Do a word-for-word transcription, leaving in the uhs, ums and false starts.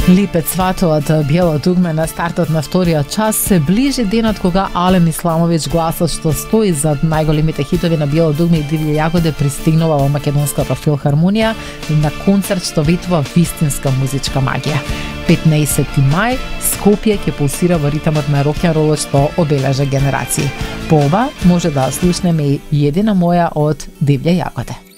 Липет сватовата Биело дугме на стартот на вториот час се ближи денот кога Ален Исламовиќ, гласот што стои зад најголемите хитови на Биело дугме и Дивље јагоде, пристигнува во Македонската филхармонија на концерт што ветува вистинска музичка магија. петнаесети мај, Скопје ќе пулсира во ритмот на рок-н-ролот што обележа генерации. По ова може да слушнеме и Едина моја од Дивље јагоде.